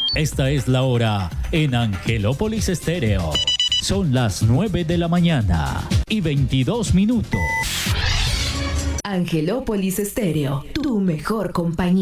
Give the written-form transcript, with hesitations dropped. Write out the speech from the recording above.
Esta es la hora en Angelópolis Estéreo. Son las 9 de la mañana y 22 minutos. Angelópolis Estéreo, tu mejor compañía.